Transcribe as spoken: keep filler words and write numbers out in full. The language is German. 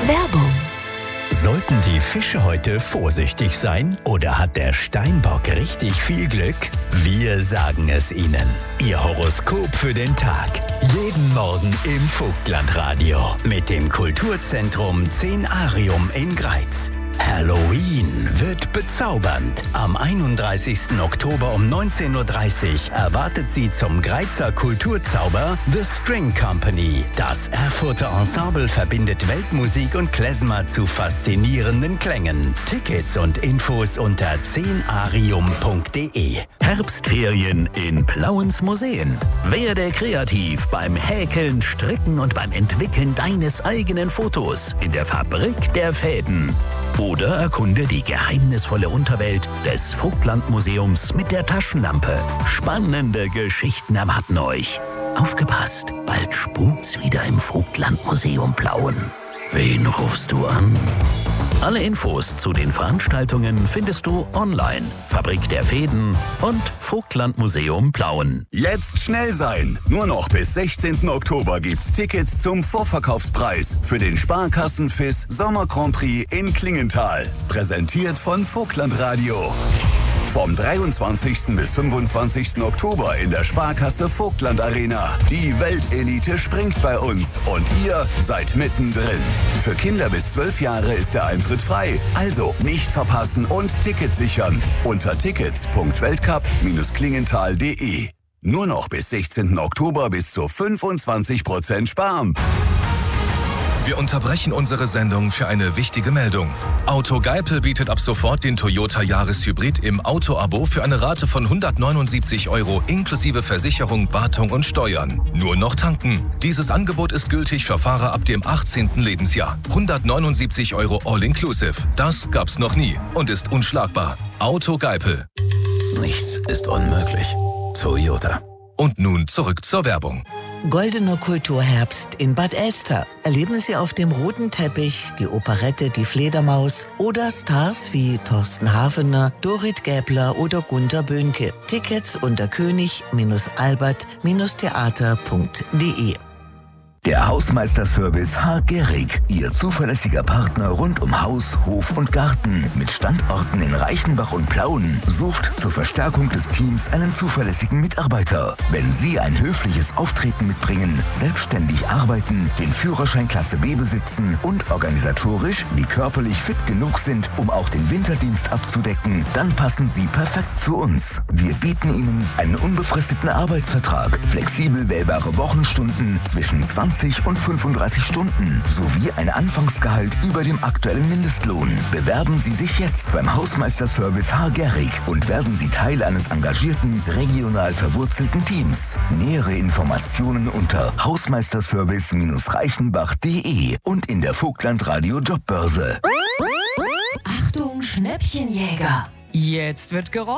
Werbung. Sollten die Fische heute vorsichtig sein oder hat der Steinbock richtig viel Glück? Wir sagen es Ihnen. Ihr Horoskop für den Tag. Jeden Morgen im Vogtlandradio mit dem Kulturzentrum Szenarium in Greiz. Halloween wird bezaubernd. Am einunddreißigsten Oktober um neunzehn Uhr dreißig erwartet Sie zum Greizer Kulturzauber The String Company. Das Erfurter Ensemble verbindet Weltmusik und Klezmer zu faszinierenden Klängen. Tickets und Infos unter szenarium punkt de. Herbstferien in Plauens Museen. Werde kreativ beim Häkeln, Stricken und beim Entwickeln deines eigenen Fotos in der Fabrik der Fäden. Oder erkunde die geheimnisvolle Unterwelt des Vogtlandmuseums mit der Taschenlampe. Spannende Geschichten erwarten euch. Aufgepasst, bald spukt's wieder im Vogtlandmuseum Plauen. Wen rufst du an? Alle Infos zu den Veranstaltungen findest du online. Fabrik der Fäden und Vogtlandmuseum Plauen. Jetzt schnell sein! Nur noch bis sechzehnten Oktober gibt's Tickets zum Vorverkaufspreis für den Sparkassen-F I S Sommer Grand Prix in Klingenthal. Präsentiert von Vogtlandradio. Vom dreiundzwanzigsten bis fünfundzwanzigsten Oktober in der Sparkasse Vogtland Arena. Die Weltelite springt bei uns und ihr seid mittendrin. Für Kinder bis zwölf Jahre ist der Eintritt frei. Also nicht verpassen und Tickets sichern unter tickets punkt weltcup Bindestrich klingenthal punkt de. Nur noch bis sechzehnten Oktober bis zu fünfundzwanzig Prozent sparen. Wir unterbrechen unsere Sendung für eine wichtige Meldung. Auto Geipel bietet ab sofort den Toyota Yaris Hybrid im Auto-Abo für eine Rate von hundertneunundsiebzig Euro inklusive Versicherung, Wartung und Steuern. Nur noch tanken. Dieses Angebot ist gültig für Fahrer ab dem achtzehnten Lebensjahr. hundertneunundsiebzig Euro all-inclusive. Das gab's noch nie und ist unschlagbar. Auto Geipel. Nichts ist unmöglich. Toyota. Und nun zurück zur Werbung. Goldener Kulturherbst in Bad Elster. Erleben Sie auf dem roten Teppich die Operette Die Fledermaus oder Stars wie Thorsten Hafener, Dorit Gäbler oder Gunter Böhnke. Tickets unter könig Albert Theater punkt de. Der Hausmeisterservice H. Gehrig, Ihr zuverlässiger Partner rund um Haus, Hof und Garten mit Standorten in Reichenbach und Plauen, sucht zur Verstärkung des Teams einen zuverlässigen Mitarbeiter. Wenn Sie ein höfliches Auftreten mitbringen, selbstständig arbeiten, den Führerschein Klasse B besitzen und organisatorisch wie körperlich fit genug sind, um auch den Winterdienst abzudecken, dann passen Sie perfekt zu uns. Wir bieten Ihnen einen unbefristeten Arbeitsvertrag, flexibel wählbare Wochenstunden zwischen zwanzig und fünfunddreißig Stunden sowie ein Anfangsgehalt über dem aktuellen Mindestlohn. Bewerben Sie sich jetzt beim Hausmeisterservice H. Gehrig und werden Sie Teil eines engagierten, regional verwurzelten Teams. Nähere Informationen unter hausmeisterservice reichenbach punkt de und in der Vogtlandradio Jobbörse. Achtung, Schnäppchenjäger. Jetzt wird gerochen.